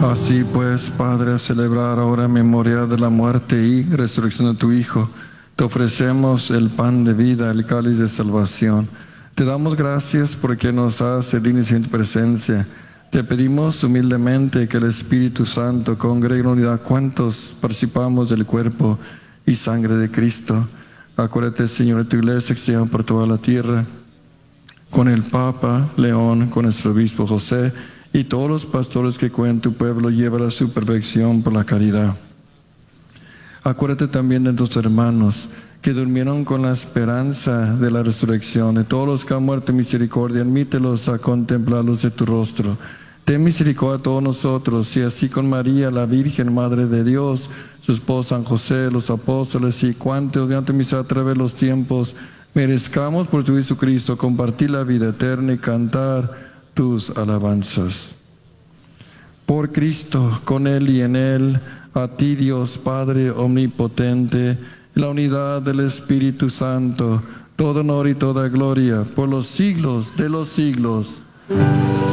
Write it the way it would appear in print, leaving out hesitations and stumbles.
Así pues, Padre, a celebrar ahora en memoria de la muerte y resurrección de tu Hijo, te ofrecemos el pan de vida, el cáliz de salvación. Te damos gracias porque nos hace dignos en tu presencia. Te pedimos humildemente que el Espíritu Santo congregue en unidad cuantos participamos del cuerpo y sangre de Cristo. Acuérdate, Señor, de tu iglesia extendida por toda la tierra, con el Papa León, con nuestro obispo José, y todos los pastores que cuidan tu pueblo, lleva a su perfección por la caridad. Acuérdate también de tus hermanos que durmieron con la esperanza de la resurrección, de todos los que han muerto en misericordia, admítelos a contemplarlos de tu rostro. Ten misericordia a todos nosotros, y así con María, la Virgen, Madre de Dios, su esposo San José, los apóstoles y cuantos de ante misa a través de los tiempos, merezcamos por tu Jesucristo compartir la vida eterna y cantar tus alabanzas. Por Cristo, con Él y en Él, a ti Dios Padre omnipotente, la unidad del Espíritu Santo, todo honor y toda gloria, por los siglos de los siglos.